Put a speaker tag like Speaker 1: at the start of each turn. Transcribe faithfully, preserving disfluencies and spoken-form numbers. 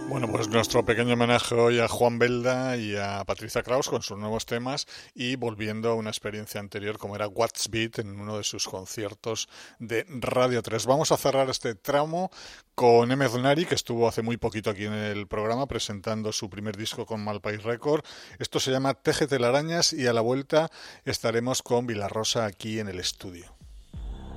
Speaker 1: Bueno, pues nuestro pequeño homenaje hoy a Juan Belda y a Patricia Kraus con sus nuevos temas y volviendo a una experiencia anterior como era What's Beat en uno de sus conciertos de Radio tres. Vamos a cerrar este tramo con Emer Nari, que estuvo hace muy poquito aquí en el programa presentando su primer disco con Malpaís Record. Esto se llama Teje telarañas y a la vuelta estaremos con Vilarrosa aquí en el estudio.